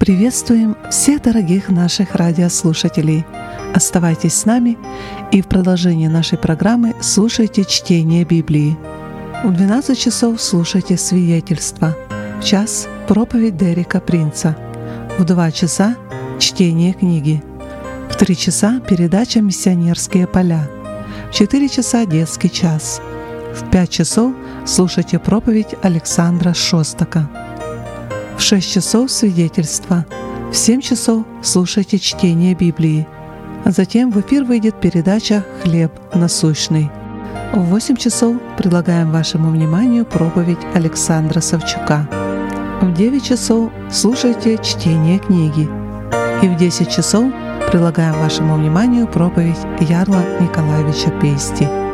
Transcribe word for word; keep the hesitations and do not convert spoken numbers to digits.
Приветствуем всех дорогих наших радиослушателей. Оставайтесь с нами и в продолжении нашей программы слушайте чтение Библии. В двенадцать часов слушайте свидетельства, в час — проповедь Дерека Принца, в два часа — чтение книги, в три часа — передача «Миссионерские поля», в четыре часа — детский час, в пять часов слушайте проповедь Александра Шостака, в шесть часов свидетельства, в семь часов слушайте чтение Библии, а затем в эфир выйдет передача «Хлеб насущный». В восемь часов предлагаем вашему вниманию проповедь Александра Савчука. В девять часов слушайте чтение книги. И в десять часов предлагаем вашему вниманию проповедь Ярла Николаевича Пейсти.